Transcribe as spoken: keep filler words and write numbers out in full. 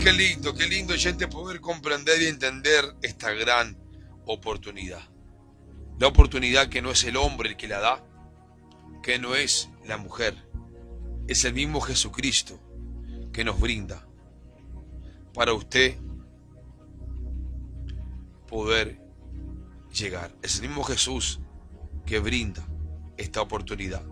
Qué lindo, qué lindo, gente, poder comprender y entender esta gran oportunidad. La oportunidad que no es el hombre el que la da, que no es la mujer, es el mismo Jesucristo que nos brinda para usted poder llegar. Es el mismo Jesús que brinda esta oportunidad.